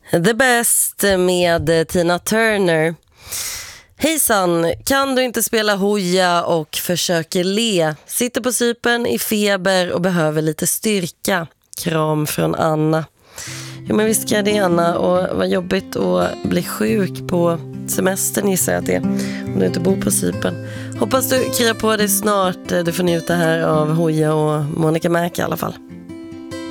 The Best med Tina Turner. Hejsan, kan du inte spela hoja och försöker le? Sitter på Cypern i feber och behöver lite styrka. Kram från Anna. Jo, men visst ska det, Anna, och vad jobbigt att bli sjuk på semestern, gissar jag att det är, om du inte bor på Cypern. Hoppas du kryar på dig snart. Du får njuta här av hoja och Monica Mac i alla fall.